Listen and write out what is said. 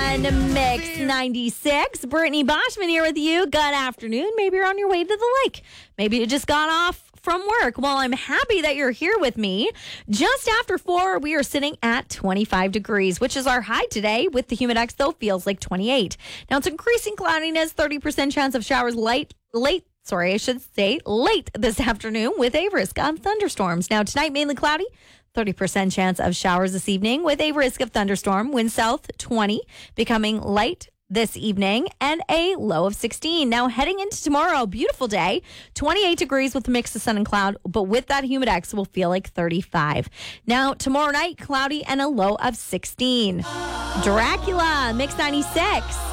on Mix 96. Brittany Boschman here with you. Good afternoon. Maybe you're on your way to the lake. Maybe you just got off from work. Well, I'm happy that you're here with me. Just after 4, we are sitting at 25 degrees, which is our high today. With the Humidex, though, feels like 28. Now, it's increasing cloudiness, 30% chance of showers late this afternoon with a risk of thunderstorms. Now, tonight, mainly cloudy. 30% chance of showers this evening with a risk of thunderstorm. Wind south 20, becoming light this evening, and a low of 16. Now heading into tomorrow, beautiful day, 28 degrees with a mix of sun and cloud, but with that Humidex, will feel like 35. Now tomorrow night, cloudy and a low of 16. Dracula, Mix 96.